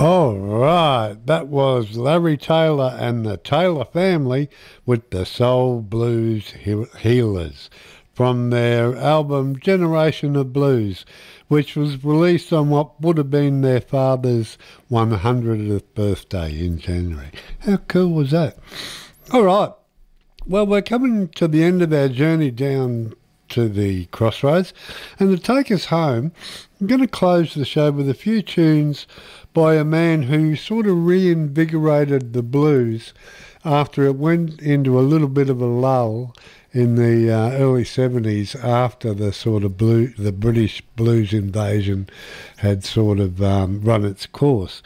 All right, that was Larry Taylor and the Taylor family with the Soul Blues Healers from their album Generation of Blues, which was released on what would have been their father's 100th birthday in January. How cool was that? All right, well, we're coming to the end of our journey down to the crossroads, and to take us home, I'm going to close the show with a few tunes by a man who sort of reinvigorated the blues after it went into a little bit of a lull in the early 70s after the British blues invasion had sort of run its course.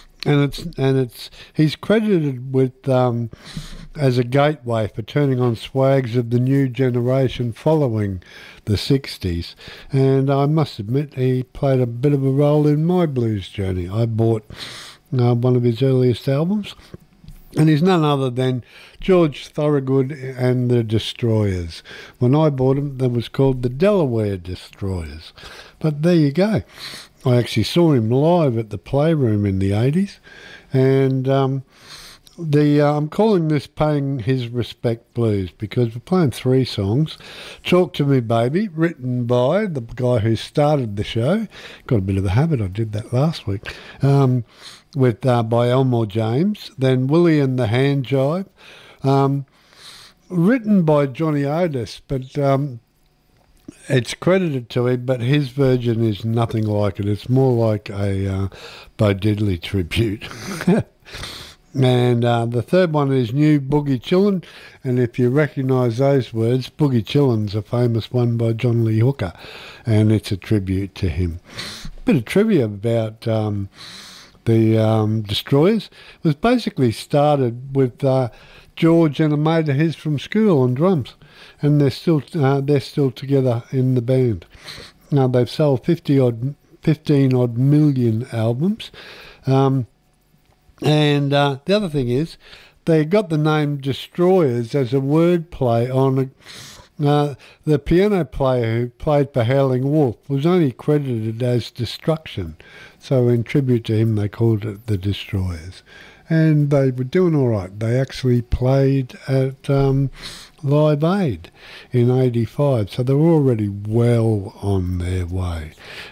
He's credited with as a gateway for turning on swags of the new generation following the 60s, and I must admit he played a bit of a role in my blues journey. I bought one of his earliest albums, and he's none other than George Thorogood and the Destroyers. When I bought him, that was called the Delaware Destroyers. But there you go. I actually saw him live at the Playroom in the 80s, and I'm calling this Paying His Respect Blues because we're playing three songs. Talk to Me Baby, written by the guy who started the show. Got a bit of a habit, I did that last week, by Elmore James. Then Willie and the Hand Jive, written by Johnny Otis, but it's credited to him, but his version is nothing like it. It's more like a Bo Diddley tribute. And the third one is New Boogie Chillin', and if you recognise those words, Boogie Chillin's a famous one by John Lee Hooker, and it's a tribute to him. Bit of trivia about the Destroyers. It was basically started with George and a mate of his from school on drums, and they're still together in the band. Now they've sold 15 odd million albums. And the other thing is, they got the name Destroyers as a wordplay on the piano player who played for Howling Wolf was only credited as Destruction. So in tribute to him, they called it the Destroyers. And they were doing all right. They actually played at Live Aid in 85, so they were already well on their way.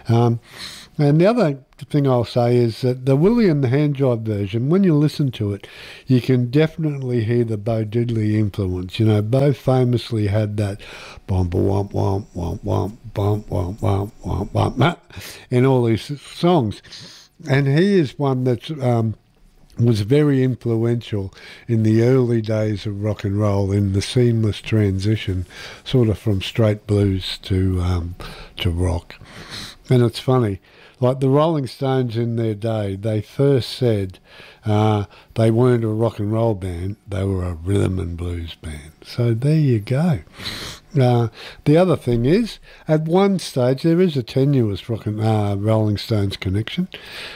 And the other thing I'll say is that the Willie and the Hand Jive version, when you listen to it, you can definitely hear the Bo Diddley influence. You know, Bo famously had that bump womp womp womp womp bump womp womp womp womp in all these songs. And he is one that's was very influential in the early days of rock and roll, in the seamless transition sort of from straight blues to rock. And it's funny, like the Rolling Stones in their day, they first said they weren't a rock and roll band, they were a rhythm and blues band. So there you go. The other thing is, at one stage, there is a tenuous Rolling Stones connection.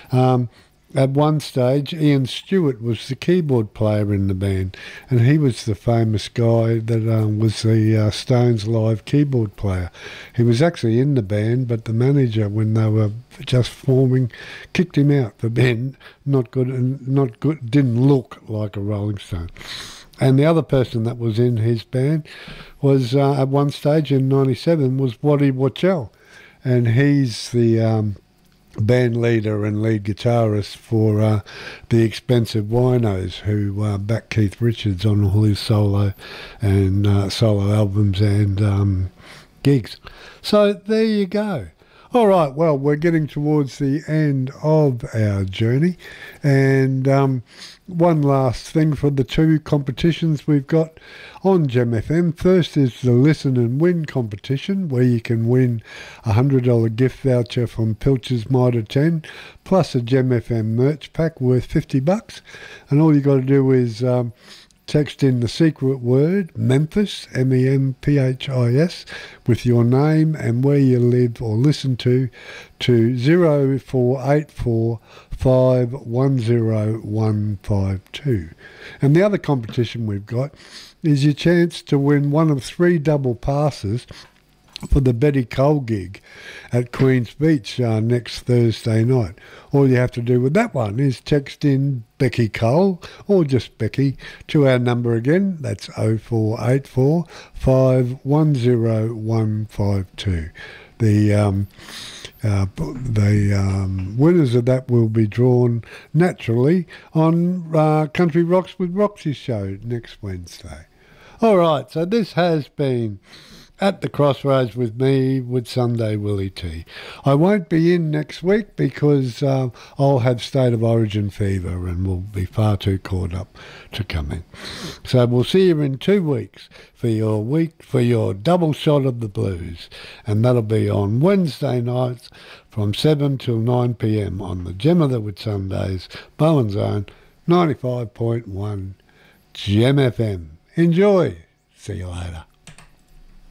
At one stage, Ian Stewart was the keyboard player in the band, and he was the famous guy that was the Stones live keyboard player. He was actually in the band, but the manager, when they were just forming, kicked him out for being not good, didn't look like a Rolling Stone. And the other person that was in his band was, at one stage in 97, was Waddy Wachell, and he's the band leader and lead guitarist for the Expensive Winos, who backed Keith Richards on all his solo albums and gigs. So there you go. All right, well, we're getting towards the end of our journey, and one last thing for the two competitions we've got on Gem FM. First is the Listen and Win competition, where you can win a $100 gift voucher from Pilcher's Mitre 10, plus a Gem FM merch pack worth $50. And all you got to do is text in the secret word Memphis, MEMPHIS, with your name and where you live or listen to 0484 510152. And the other competition we've got is your chance to win one of 3 double passes for the Betty Cole gig at Queen's Beach next Thursday night. All you have to do with that one is text in Becky Cole or just Becky to our number again. That's 0484 510 152. The winners of that will be drawn naturally on Country Rocks with Roxy show next Wednesday. All right, so this has been At the Crossroads with me, with Sunday Willie T. I won't be in next week because I'll have State of Origin fever and will be far too caught up to come in. So we'll see you in 2 weeks for your double shot of the blues, and that'll be on Wednesday nights from 7 till 9 p.m. on the Gem of the Whitsundays, Bowen's Own 95.1 Gem FM. Enjoy. See you later.